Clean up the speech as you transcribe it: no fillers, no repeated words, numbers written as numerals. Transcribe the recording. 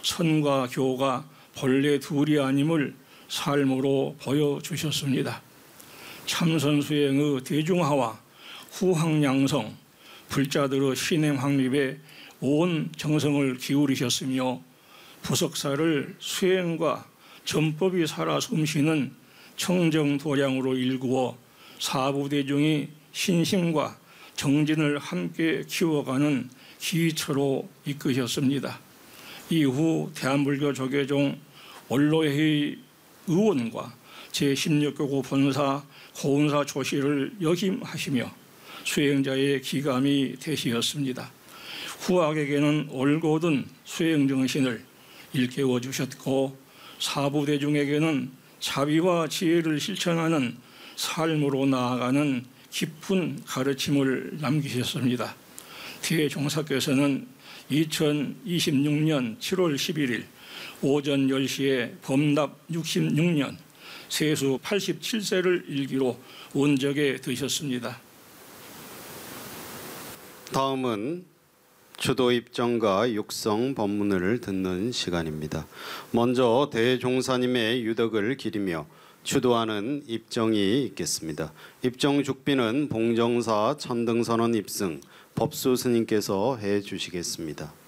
선과 교가 본래 둘이 아님을 삶으로 보여주셨습니다. 참선 수행의 대중화와 후학양성, 불자들의 신행 확립에 온 정성을 기울이셨으며 부석사를 수행과 전법이 살아 숨쉬는 청정도량으로 일구어 사부대중이 신심과 정진을 함께 키워가는 기처로 이끄셨습니다. 이후 대한불교 조계종 원로회의 의원과 제16교구 본사 고운사 조실을 역임하시며 수행자의 기감이 되시었습니다. 후학에게는 올곧은 수행 정신을 일깨워 주셨고 사부대중에게는 자비와 지혜를 실천하는 삶으로 나아가는 깊은 가르침을 남기셨습니다. 대종사께서는 2026년 7월 11일 오전 10시에 범납 66년 세수 87세를 일기로 원적에 드셨습니다. 다음은 추도 입정과 육성 법문을 듣는 시간입니다. 먼저 대종사님의 유덕을 기리며 추도하는 입정이 있겠습니다. 입정 죽비는 봉정사 천등선언 입승 법수 스님께서 해 주시겠습니다.